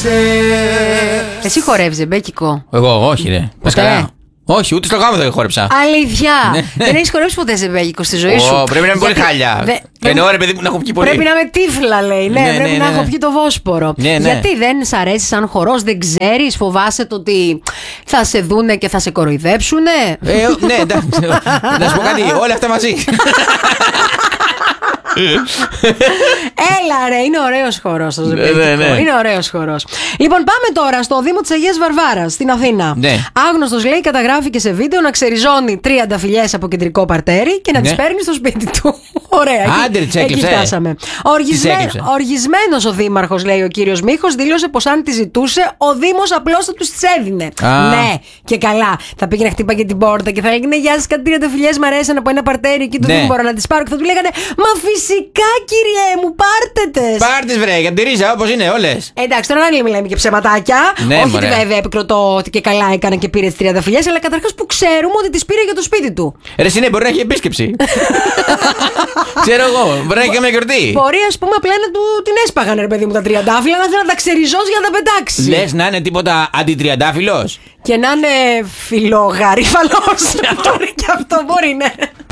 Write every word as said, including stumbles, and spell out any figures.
Εσύ χορεύεις ζεμπέκικο? Εγώ, όχι, ρε. Ποτέ? Όχι, ούτε στο γάμο δεν χόρεψα. Αλήθεια! Ναι. Δεν έχεις χορέψει ποτέ ζεμπέκικο στη ζωή σου? Ω, πρέπει να είμαι πολύ χάλια. Δε... Εννοώ, ρε παιδί μου, να έχω πιει πολύ. Πρέπει να είμαι τύφλα, λέει. Ναι, Ναι, πρέπει ναι, να ναι. έχω πιει το Βόσπορο. Ναι, ναι. Γιατί δεν σ' αρέσει σαν χορός, δεν ξέρεις, φοβάσαι το ότι θα σε δούνε και θα σε κοροϊδέψουνε? Ε, ναι, εντάξει. Να σου πω κάτι, όλα αυτά μαζί. Έλα ρε, είναι ωραίος χορός το ζεμπέκικο. Ναι, ναι, ναι. Είναι ωραίος χορός. Λοιπόν, πάμε τώρα στο Δήμο της Αγίας Βαρβάρας, στην Αθήνα. Ναι. Άγνωστος, λέει, καταγράφει και σε βίντεο να ξεριζώνει τρία φιλιές από κεντρικό παρτέρι και να Ναι. τις παίρνει στο σπίτι του. Ωραία. Άντε, εκεί, τις έκλεψε. εκεί φτάσαμε. Οργισμέ... έκλεψε. Οργισμένος ο δήμαρχος, λέει ο κύριος Μίχος, δήλωσε πως αν τη ζητούσε, ο Δήμος απλώς θα τους τις έδινε. Α. Ναι, και καλά. Θα πήγαινε χτύπαγε την πόρτα και θα έλεγε: γεια σας, κάτι τρία φιλιές μου αρέσαν από ένα παρτέρι εκεί του Ναι. Δήμου, μπορώ να τις πάρω. Και θα του λέγανε: μα φυσικά, κυριέ μου, πάρτε τες. Πάρτες, βρε, για την ρίζα, όπως είναι όλες. Εντάξει, τώρα να μιλάμε και ψεματάκια. Ναι, Όχι μωρέ. ότι βέβαια επικροτώ ότι και καλά έκανε και πήρε τις τριάντα φιλιές, αλλά καταρχάς που ξέρουμε ότι τις πήρε για το σπίτι του. Ρε, συνέ, μπορεί να έχει επίσκεψη. Ξέρω εγώ, μπορεί να έχει καμία γιορτή. Μπορεί, ας πούμε, απλά να του την έσπαγανε, ρε παιδί μου, τα τριαντάφυλλα, να θέλει να τα ξεριζώσει για να τα πετάξει. Λες να είναι τίποτα αντιτριαντάφυλλος. Και να είναι φιλογαρίφαλος. Και αυτό μπορεί, ναι.